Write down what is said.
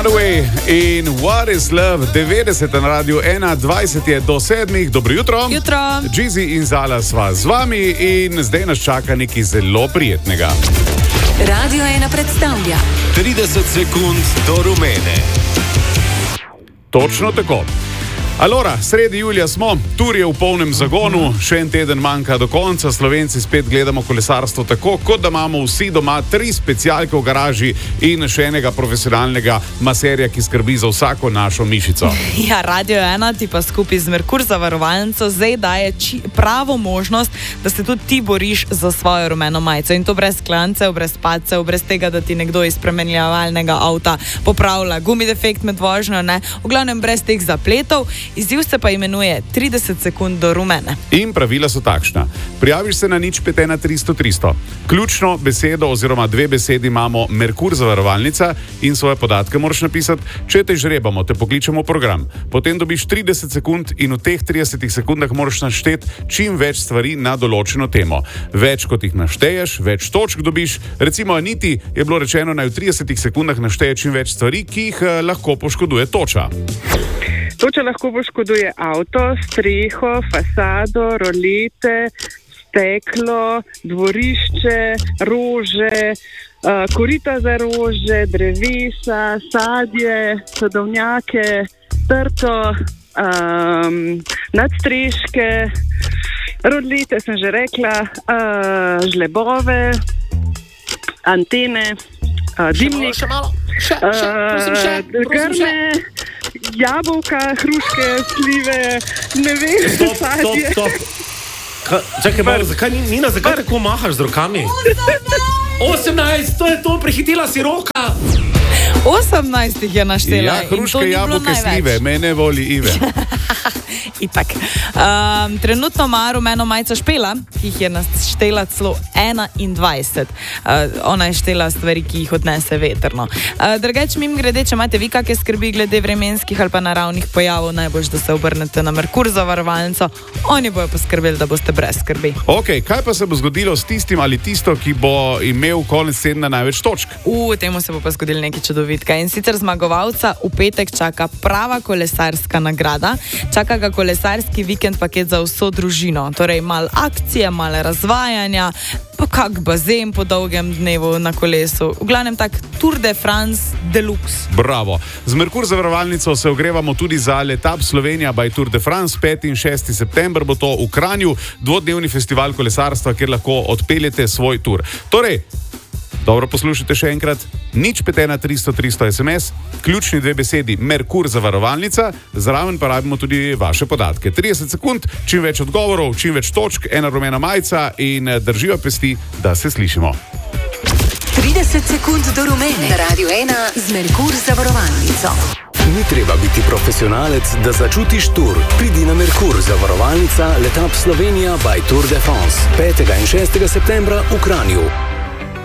Runaway in What is Love, 90 na Radiu 1, 20 je do 7. Dobro jutro. Jutro. Džizi in Zala sva z vami in zdaj nas čaka nekaj zelo prijetnega. Radio 1 predstavlja 30 sekund do rumene. Točno tako. Alora, sredi julija smo, tur je v polnem zagonu, še en teden manjka do konca, Slovenci spet gledamo kolesarstvo tako, kot da imamo vsi doma 3 specialke v garaži in še enega profesionalnega maserja, ki skrbi za vsako našo mišico. Ja, Radio 1 ti pa skupaj z Merkur zavarovalnico zdaj daje pravo možnost, da se tudi ti boriš za svojo rumeno majico in to brez klancev, brez padcev, brez tega, da ti nekdo iz spremenjevalnega avta popravlja gumidefekt med vožnjo, ne, v glavnem brez teh zapletov. Izziv se pa imenuje 30 sekund do rumene. In pravila so takšna. Prijaviš se na 051 300 300. Ključno besedo oziroma 2 besedi imamo Merkur zavarovalnica in svoje podatke moraš napisati. Če te žrebamo, te pokličemo v program. Potem dobiš 30 sekund in v teh 30 sekundah moraš našteti čim več stvari na določeno temo. Več kot jih našteješ, več točk dobiš. Recimo Aniti je bilo rečeno, naj v 30 sekundah našteje čim več stvari, ki jih lahko poškoduje toča. Toča lahko poškoduje avto, streho, fasado, rolete, steklo, dvorišče, rože, korita za rože, drevesa, sadje, sadovnjake, trto, nadstreške, rolete sem že rekla, žlebove, antene, dimnik, grme, jabolka, hruške, slive, ne vem, sadje. Stop. Čakaj malo, zakaj tako mahaš z rokami? 18, to je to, prehitela si roka. 18 jih je naštela. Ja, hruške, jabolke, slive, mene voli Ive. Itak. Trenutno ima rumeno majico Špela, ki jih je naštela celo 21. Ona je štela stvari, ki jih odnese vetrno. Drugače, mimogrede, če imate vi kakšne skrbi glede vremenskih ali pa naravnih pojavov, najbolj, da se obrnete na Merkur zavarovalnico. Oni bojo poskrbeli, da boste brez skrbi. Ok, kaj pa se bo zgodilo s tistim ali tisto, ki bo imel konec tedna največ točk? Temu se bo pa zgodilo nekaj čudovitka. In sicer zmagovalca v petek čaka prava kolesarska nagrada. Čaka ga kolesarski vikend paket za vso družino. Torej malo akcije, malo razvajanja, pa kak bazen po dolgem dnevu na kolesu. V glavnem tak Tour de France Deluxe. Bravo. Z Merkur zavarovalnico se ogrevamo tudi za Letap Slovenija by Tour de France. 5. in 6. september bo to v Kranju, 2-dnevni festival kolesarstva, kjer lahko odpeljete svoj tur. Torej, dobro poslušajte še enkrat, 051 300 300 SMS, ključni 2 besedi Merkur zavarovalnica, zraven pa rabimo tudi vaše podatke. 30 sekund, čim več odgovorov, čim več točk, ena rumena majica in držijo pesti, da se slišimo. 30 sekund do rumene na Radio 1 z Merkur zavarovalnico. Ni treba biti profesionalec, da začutiš tur. Pridi na Merkur zavarovalnica Letap Slovenija by Tour de France. 5. in 6. septembra v Kranju.